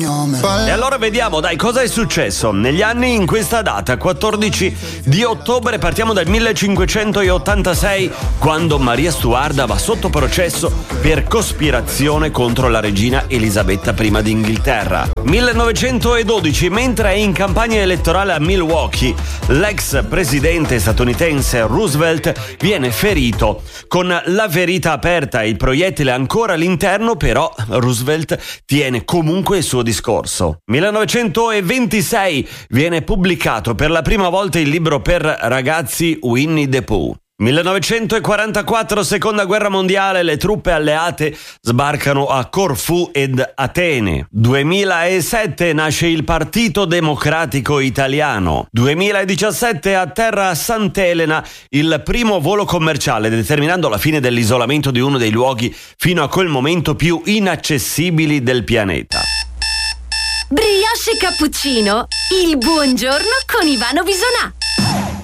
E allora vediamo, dai, cosa è successo negli anni in questa data, 14 di ottobre. Partiamo dal 1586, quando Maria Stuarda va sotto processo per cospirazione contro la regina Elisabetta I d'Inghilterra. 1912, mentre è in campagna elettorale a Milwaukee, l'ex presidente statunitense Roosevelt viene ferito. Con la ferita aperta e il proiettile ancora all'interno, però Roosevelt tiene comunque il suo discorso. 1926 viene pubblicato per la prima volta il libro per ragazzi Winnie the Pooh. 1944, seconda guerra mondiale, le truppe alleate sbarcano a Corfù ed Atene. 2007 nasce il Partito Democratico Italiano. 2017 atterra a Sant'Elena il primo volo commerciale, determinando la fine dell'isolamento di uno dei luoghi fino a quel momento più inaccessibili del pianeta. Brioche e cappuccino, il buongiorno con Ivano Bisonà.